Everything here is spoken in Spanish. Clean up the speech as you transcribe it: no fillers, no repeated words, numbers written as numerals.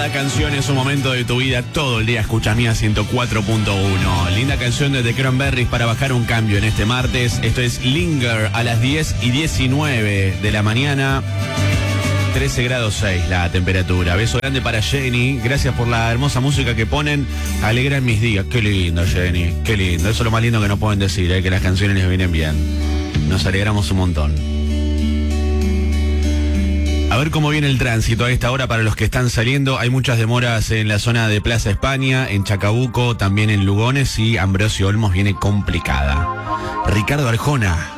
Cada canción es un momento de tu vida. Todo el día escucha Mía 104.1. Linda canción de The Cranberries para bajar un cambio en este martes. Esto es Linger a las 10:19 de la mañana. 13 grados 6 la temperatura. Beso grande para Jenny. Gracias por la hermosa música que ponen. Alegran mis días. Qué lindo, Jenny. Qué lindo. Eso es lo más lindo que nos pueden decir, que las canciones les vienen bien. Nos alegramos un montón. A ver cómo viene el tránsito a esta hora para los que están saliendo. Hay muchas demoras en la zona de Plaza España, en Chacabuco, también en Lugones, y Ambrosio Olmos viene complicada. Ricardo Arjona.